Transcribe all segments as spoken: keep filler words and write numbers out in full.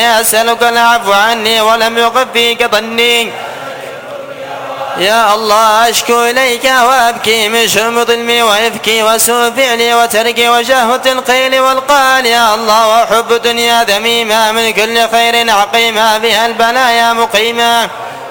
أسألك العفو عني ولم يقف فيك ظني. يا الله أشكو إليك وأبكي من شرم ظلمي وإفكي وسوء فعلي وتركي وشهوة القيل والقال. يا الله وحب دنيا ذميمة من كل خير عقيمة بها البلايا مقيمة.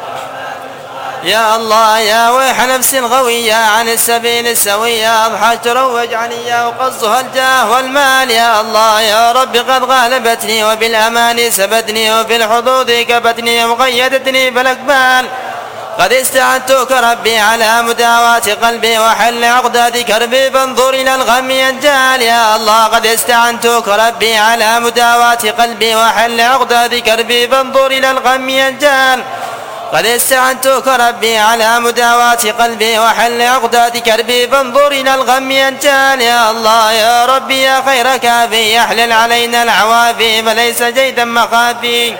يا الله يا ويح نفس الغوية عن السبيل السوية أضحت تروج علي وقصها الجاه والمال. يا الله يا رب قد غالبتني وبالأمان سبتني وفي الحظوظ كبتني وقيدتني بالأقبال. قد استعنتك ربي على مداواة قلبي وحل عقدة كربي فانظر إلى الغم ينجال. يا الله قد استعنتك ربي على مداواة قلبي وحل عقدة كربي فانظر إلى الغم ينجال. قد استعنتك ربي على مداواة قلبي وحل عقدة كربي فانظر إلى الغم ينجال. يا الله يا ربي يا خير كافي يحلل علينا العوافي فليس جيدا مخافي.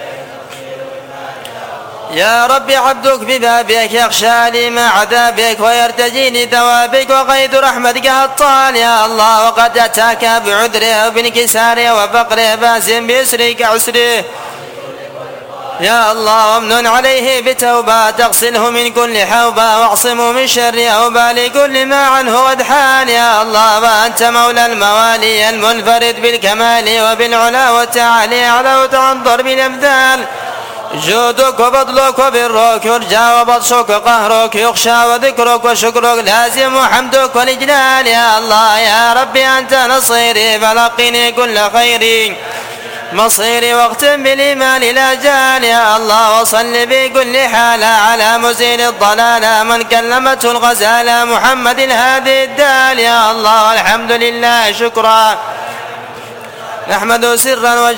يا رب عبدك ببابك يخشى لي مع عذابك ويرتجيني ثوابك وقيد رحمتك هطال. يا الله وقد أتاك بعذره وبانكساره وفقره باسم بيسرك عسره. يا الله وامنن عليه بتوبة تغسله من كل حوبة واعصمه من شر أوبال كل ما عنه قد حال. يا الله وأنت مولى الموالي المنفرد بالكمال وبالعلا والتعالي علوت عن ضرب الأمثال. جودك وفضلك وبرك يرجى وبطشك وقهرك يخشى وذكرك وشكرك لازم وحمدك والإجلال. يا الله يا ربي أنت نصيري فلقني كل خير مصيري واختم بالإيمان لا جال. يا الله وصل بكل حال على مزيل الضلال من كلمته الغزالة محمد الهادي الدال. يا الله والحمد لله شكرا نحمد سرا وجهرا